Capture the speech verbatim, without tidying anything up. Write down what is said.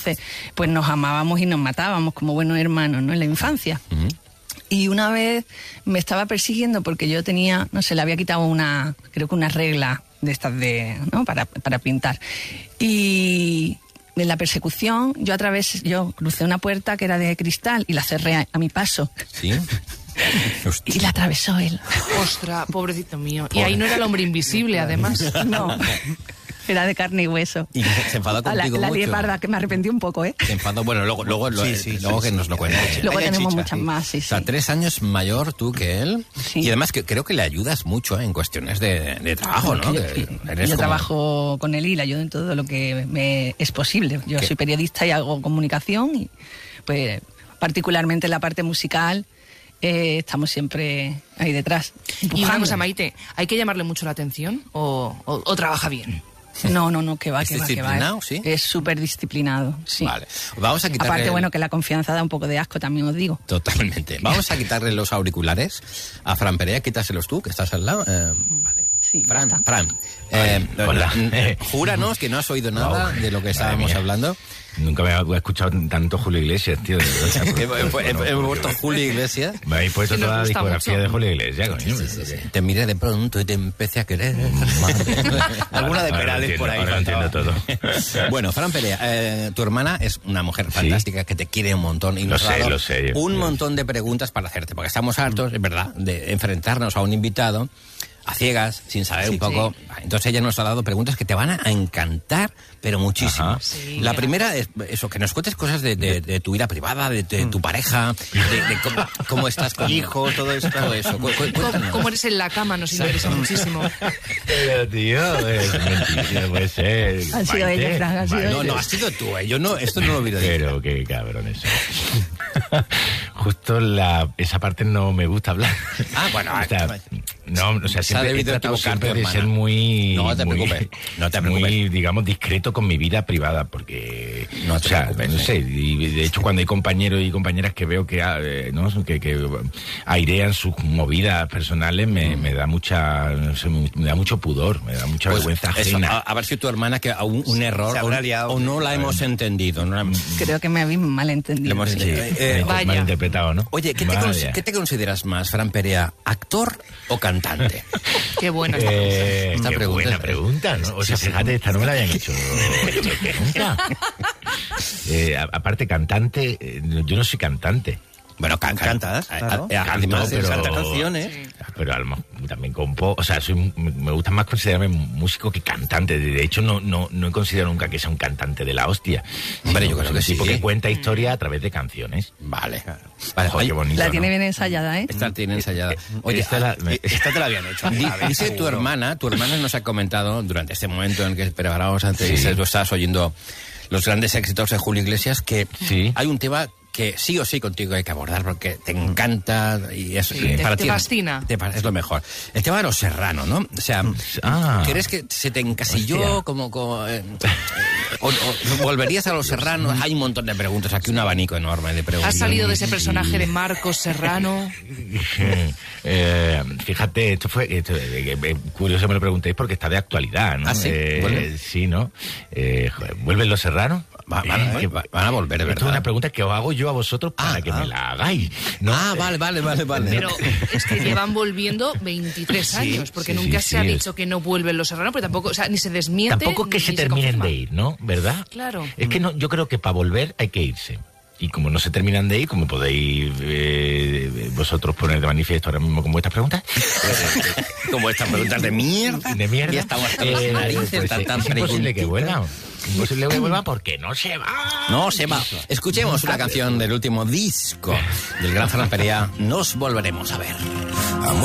Entonces, pues nos amábamos y nos matábamos como buenos hermanos, ¿no? En la infancia. Uh-huh. Y una vez me estaba persiguiendo porque yo tenía, no sé, le había quitado una, creo que una regla de estas de, ¿no? Para, para pintar. Y en la persecución, yo a través, yo crucé una puerta que era de cristal y la cerré a, a mi paso. ¿Sí? Y la atravesó él. Ostras, pobrecito mío. Pobre. Y ahí no era el hombre invisible, además. No. Era de carne y hueso. Y se enfadó contigo la, la mucho. La parda, que me arrepentí un poco, ¿eh? Se enfadó, bueno, luego, luego, sí, sí, luego sí, que sí, nos lo sí. cuentes. Luego Vaya tenemos chicha, muchas sí. más, sí, O sea, sí. tres años mayor tú que él. Sí. Y además que creo que le ayudas mucho, ¿eh? En cuestiones de, de trabajo, ¿no? Yo, Que yo eres como... trabajo con él y le ayudo en todo lo que me es posible. Yo ¿Qué? soy periodista y hago comunicación y, pues, particularmente en la parte musical, eh, estamos siempre ahí detrás. Y una cosa, Maite, ¿hay que llamarle mucho la atención o, o, o trabaja bien? No, no, no, que va, ¿Es que va, que va. disciplinado, sí? Es súper disciplinado, sí. Vale. Vamos a quitarle... Aparte, bueno, que la confianza da un poco de asco, también os digo. Totalmente. Vamos a quitarle los auriculares a Fran Perea. Quítaselos tú, que estás al lado. Eh, vale. Sí, Fran, basta. Fran. Eh, Hola. eh, júranos que no has oído nada No, de lo que estábamos madre mía. hablando. Nunca me he escuchado tanto Julio Iglesias, tío. Hemos vuelto Julio Iglesias. Me habéis puesto Que nos toda la gusta discografía mucho. de Julio Iglesias, coño. Sí, sí, sí. Te miré de pronto y te empecé a querer. Alguna de Ahora Perales entiendo, por ahí ahora faltaba. entiendo todo. Bueno, Fran Perea, eh, tu hermana es una mujer fantástica que te quiere un montón y Lo nos ha sé, dado lo sé. un Lo montón de preguntas para hacerte, porque estamos hartos, es verdad, de enfrentarnos a un invitado a ciegas, sin saber Sí, un poco. sí. Entonces ella nos ha dado preguntas que te van a encantar, pero muchísimo. Ajá. Sí, La mira. primera es eso, que nos cuentes cosas de, de, de tu vida privada, de, de tu pareja, de, de cómo, cómo estás con Hijos, todo eso. todo eso. Cu- cu- ¿Cómo, cuéntanos. cómo eres en la cama? Nos interesa muchísimo. Pero, tío, es mentira, no puede ser. Han sido Maite, ellos, Fran, han sido Maite. No, no, has sido tú, eh. Yo no, esto no lo hubiera dicho. Pero qué cabrones son. Justo la, esa parte no me gusta hablar. Ah, bueno, o sea, no, o sea, se ha siempre he debido tratado equivocar tu siempre de hermana. ser muy... No te muy- preocupes, no te preocupes. Muy, digamos, discreto con mi vida privada, porque... No te o sea, preocupes, no eh. sé, y de hecho cuando hay compañeros y compañeras que veo que, ah, eh, ¿no? que, que airean sus movidas personales, me, me da mucha... no sé, me da mucho pudor, me da mucha Pues vergüenza eso, ajena. a, a ver si tu hermana, que a un, un error, Se habrá o, liado. o no la hemos entendido. No la hemos- Creo que me habéis malentendido. Le hemos Sí, entendido. Eh, mal Vaya. interpretado, ¿no? Oye, ¿qué te, Vaya. cons- ¿qué te consideras más, Fran Perea? ¿Actor o cantante? Qué buena esta pregunta. Eh, Esta qué pregunta buena es- pregunta, ¿no? O sea, fíjate, esta no me la habían hecho nunca. Eh, a- aparte, cantante, eh, yo no soy cantante. Bueno, can- can- Cantas, a- claro. a- a- además de pero- cantar canciones. Pero a lo mejor también compo, o sea, soy, me gusta más considerarme músico que cantante. De hecho, no, no, no he considerado nunca que sea un cantante de la hostia. Hombre, Sino yo creo es que un sí. tipo que cuenta historia a través de canciones. Vale. Vale, Joder, oye, qué bonito, La tiene ¿no? bien ensayada, ¿eh? esta tiene ensayada. Oye, Esta la- me- Esta te la habían hecho. Di- A ver, dice tu seguro. hermana, tu hermana nos ha comentado durante este momento en el que preparábamos antes, Sí. tú estás oyendo los grandes éxitos de Julio Iglesias, que Sí. hay un tema que sí o sí contigo hay que abordar porque te encanta y es Sí, te- te ti fascina. te pa- es lo mejor. El tema de los Serrano, ¿no? O sea, Ah. ¿crees que se te encasilló Hostia. como, como, eh, o, o volverías a los Serrano? Hay un montón de preguntas, aquí un abanico enorme de preguntas. Has salido de ese personaje de Marcos Serrano. Eh, fíjate, esto fue esto, eh, eh, curioso me lo preguntéis porque está de actualidad, ¿no? ¿Ah, sí? Eh, ¿Vuelve? sí, ¿no? Eh, joder, ¿vuelven los serranos? Va- van, a- Eh, va- van a volver, de Esto es verdad. una pregunta que os hago yo a vosotros para Ah, que ah. me la hagáis. ¿no? Ah, vale, vale, vale, vale. Pero es que llevan volviendo veintitrés años, porque sí, nunca sí, se ha sí. dicho que no vuelven los Serrano, pero tampoco, o sea, ni se desmiente. Tampoco es que ni se terminen confirma. de ir, ¿no? ¿Verdad? Claro. Es que no, yo creo que para volver hay que irse. Y como no se terminan de ir, como podéis eh, vosotros poner de manifiesto ahora mismo con vuestras preguntas, Como estas preguntas de mierda. de mierda, Y estamos hasta las eh, narices, pues, tan- es tan imposible que preguntitas. vuelva. Imposible que vuelva porque no se va. No se va. Escuchemos una canción del último disco del gran Fran Perea. Nos volveremos a ver. Amor.